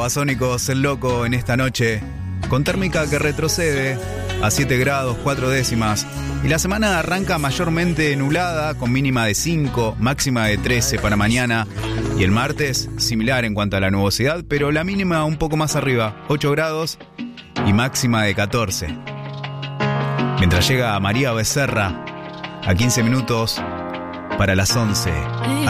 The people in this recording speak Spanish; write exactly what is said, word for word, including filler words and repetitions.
Babasónicos, El Loco en esta noche, con térmica que retrocede a siete grados, cuatro décimas. Y la semana arranca mayormente nublada, con mínima de cinco, máxima de trece para mañana. Y el martes, similar en cuanto a la nubosidad, pero la mínima un poco más arriba, ocho grados y máxima de catorce. Mientras llega María Becerra, a quince minutos para las once.